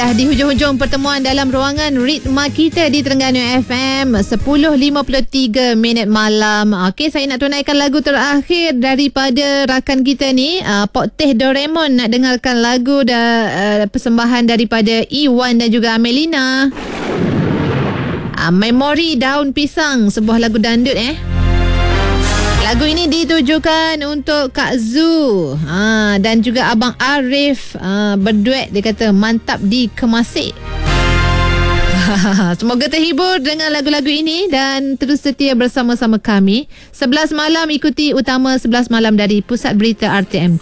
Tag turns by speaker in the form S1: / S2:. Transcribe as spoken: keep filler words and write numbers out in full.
S1: dah di hujung-hujung pertemuan dalam ruangan ritma kita di Terengganu F M. sepuluh lima puluh tiga minit malam. Okey, saya nak tunaikan lagu terakhir daripada rakan kita ni, uh, Pok Teh Doraemon. Nak dengarkan lagu da, uh, persembahan daripada Iwan dan juga Amelina. Uh, Memori Daun Pisang, sebuah lagu dandut eh. Lagu ini ditujukan untuk Kak Zu ha, dan juga Abang Arif ha, berduet. Dia kata mantap di Kemasik. Semoga terhibur dengan lagu-lagu ini dan terus setia bersama-sama kami. sebelas malam ikuti utama sebelas malam dari Pusat Berita R T M.